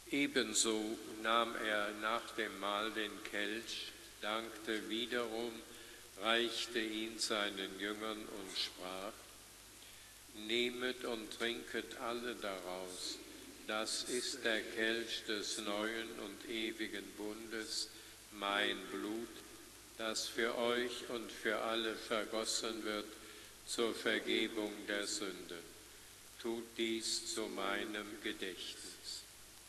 Ebenso nahm er nach dem Mahl den Kelch, dankte wiederum, reichte ihn seinen Jüngern und sprach: Nehmet und trinket alle daraus, das ist der Kelch des neuen und ewigen Bundes, mein Blut, das für euch und für alle vergossen wird zur Vergebung der Sünden. Tut dies zu meinem Gedächtnis.